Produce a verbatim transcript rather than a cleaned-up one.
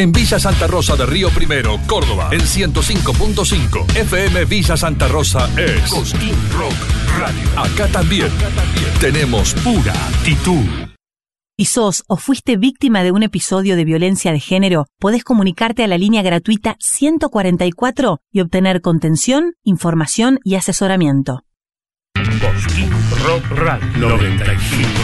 En Villa Santa Rosa de Río Primero, Córdoba, en ciento cinco punto cinco. F M Villa Santa Rosa es Cosquín Rock Radio. Acá también, Acá también tenemos pura actitud. Si sos o fuiste víctima de un episodio de violencia de género, podés comunicarte a la línea gratuita ciento cuarenta y cuatro y obtener contención, información y asesoramiento. Cosquín Rock Radio noventa y cinco